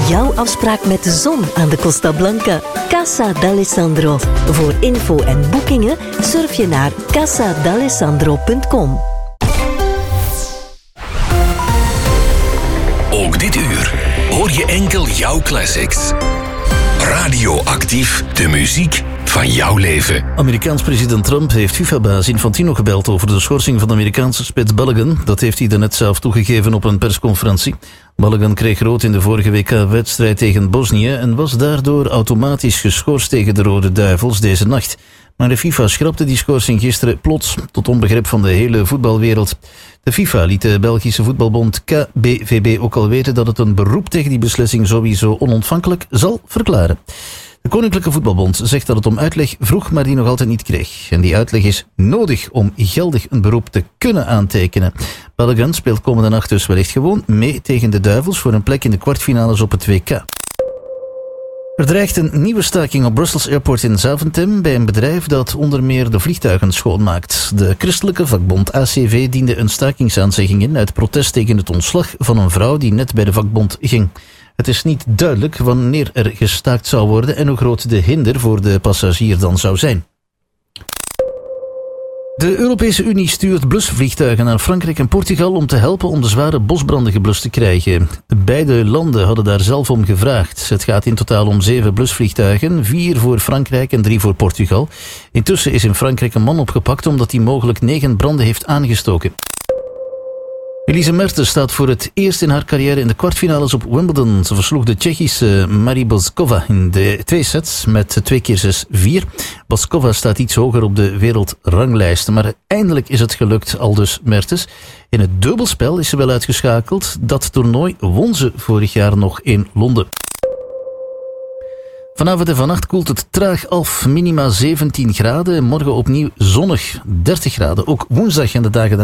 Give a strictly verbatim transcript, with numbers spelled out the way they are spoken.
Jouw afspraak met de zon aan de Costa Blanca. Casa d'Alessandro. Voor info en boekingen surf je naar casa d'alessandro punt com. Ook dit uur hoor je enkel jouw classics. Radioactief, de muziek van jouw leven. Amerikaans president Trump heeft FIFA-baas Infantino gebeld over de schorsing van de Amerikaanse spits Balogun. Dat heeft hij daarnet zelf toegegeven op een persconferentie. Balogun kreeg rood in de vorige W K-wedstrijd tegen Bosnië en was daardoor automatisch geschorst tegen de Rode Duivels deze nacht. Maar de FIFA schrapte die schorsing gisteren plots, tot onbegrip van de hele voetbalwereld. De FIFA liet de Belgische voetbalbond K B V B ook al weten dat het een beroep tegen die beslissing sowieso onontvankelijk zal verklaren. De Koninklijke Voetbalbond zegt dat het om uitleg vroeg, maar die nog altijd niet kreeg. En die uitleg is nodig om geldig een beroep te kunnen aantekenen. Balogun speelt komende nacht dus wellicht gewoon mee tegen de Duivels voor een plek in de kwartfinales op het W K. Er dreigt een nieuwe staking op Brussels Airport in Zaventem bij een bedrijf dat onder meer de vliegtuigen schoonmaakt. De christelijke vakbond A C V diende een stakingsaanzegging in uit protest tegen het ontslag van een vrouw die net bij de vakbond ging. Het is niet duidelijk wanneer er gestaakt zou worden en hoe groot de hinder voor de passagier dan zou zijn. De Europese Unie stuurt blusvliegtuigen naar Frankrijk en Portugal om te helpen om de zware bosbranden geblust te krijgen. Beide landen hadden daar zelf om gevraagd. Het gaat in totaal om zeven blusvliegtuigen, vier voor Frankrijk en drie voor Portugal. Intussen is in Frankrijk een man opgepakt omdat hij mogelijk negen branden heeft aangestoken. Elise Mertens staat voor het eerst in haar carrière in de kwartfinales op Wimbledon. Ze versloeg de Tsjechische Marie Boskova in de twee sets met twee keer zes vier. Boskova staat iets hoger op de wereldranglijst, maar eindelijk is het gelukt, aldus Mertens. In het dubbelspel is ze wel uitgeschakeld. Dat toernooi won ze vorig jaar nog in Londen. Vanavond en vannacht koelt het traag af, minima zeventien graden. Morgen opnieuw zonnig, dertig graden. Ook woensdag en de dagen daarna